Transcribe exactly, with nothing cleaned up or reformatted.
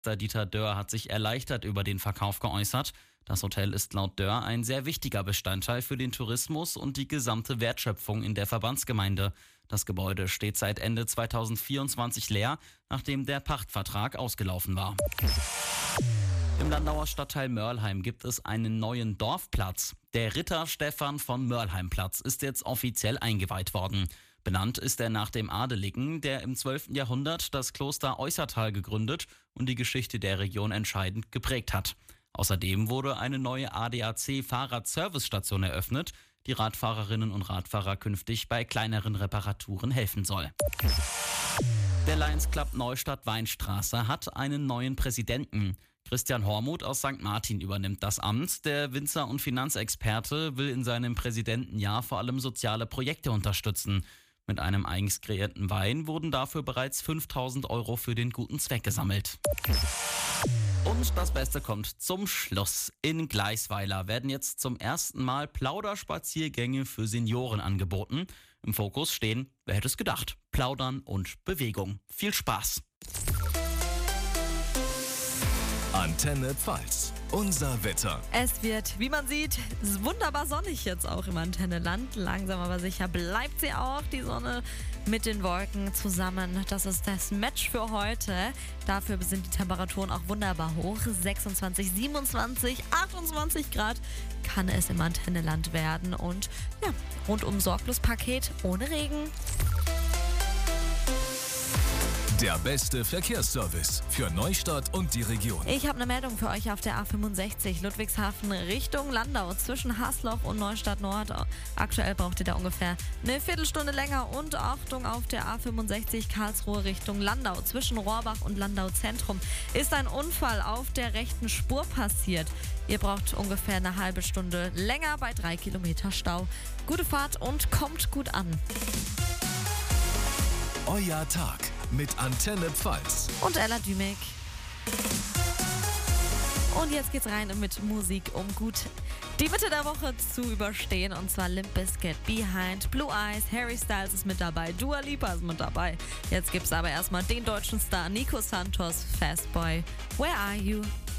Dieter Dörr hat sich erleichtert über den Verkauf geäußert. Das Hotel ist laut Dörr ein sehr wichtiger Bestandteil für den Tourismus und die gesamte Wertschöpfung in der Verbandsgemeinde. Das Gebäude steht seit Ende zweitausendvierundzwanzig leer, nachdem der Pachtvertrag ausgelaufen war. Im Landauer Stadtteil Mörlheim gibt es einen neuen Dorfplatz. Der Ritter Stephan von Mörlheim-Platz ist jetzt offiziell eingeweiht worden. Benannt ist er nach dem Adeligen, der im zwölften Jahrhundert das Kloster Eußertal gegründet und die Geschichte der Region entscheidend geprägt hat. Außerdem wurde eine neue A D A C-Fahrradservice-Station eröffnet, die Radfahrerinnen und Radfahrer künftig bei kleineren Reparaturen helfen soll. Der Lions Club Neustadt-Weinstraße hat einen neuen Präsidenten. Christian Hormuth aus Sankt Martin übernimmt das Amt. Der Winzer- und Finanzexperte will in seinem Präsidentenjahr vor allem soziale Projekte unterstützen. Mit einem eigens kreierten Wein wurden dafür bereits fünftausend Euro für den guten Zweck gesammelt. Und das Beste kommt zum Schluss. In Gleisweiler werden jetzt zum ersten Mal Plauderspaziergänge für Senioren angeboten. Im Fokus stehen, wer hätte es gedacht, Plaudern und Bewegung. Viel Spaß! Antenne Pfalz. Unser Wetter. Es wird, wie man sieht, wunderbar sonnig jetzt auch im Antenneland. Langsam aber sicher bleibt sie auch, die Sonne mit den Wolken zusammen. Das ist das Match für heute. Dafür sind die Temperaturen auch wunderbar hoch. sechsundzwanzig, siebenundzwanzig, achtundzwanzig Grad kann es im Antenneland werden. Und ja, rundum sorglos Paket ohne Regen. Der beste Verkehrsservice für Neustadt und die Region. Ich habe eine Meldung für euch auf der A fünfundsechzig Ludwigshafen Richtung Landau zwischen Hasloch und Neustadt Nord. Aktuell braucht ihr da ungefähr eine Viertelstunde länger. Und Achtung, auf der A fünfundsechzig Karlsruhe Richtung Landau zwischen Rohrbach und Landau Zentrum ist ein Unfall auf der rechten Spur passiert. Ihr braucht ungefähr eine halbe Stunde länger bei drei Kilometer Stau. Gute Fahrt und kommt gut an. Euer Tag mit Antenne Pfalz. Und Ella Dümek. Und jetzt geht's rein mit Musik, um gut die Mitte der Woche zu überstehen. Und zwar Limp Bizkit, Behind, Blue Eyes, Harry Styles ist mit dabei, Dua Lipa ist mit dabei. Jetzt gibt's aber erstmal den deutschen Star Nico Santos, Fast Boy, Where Are You?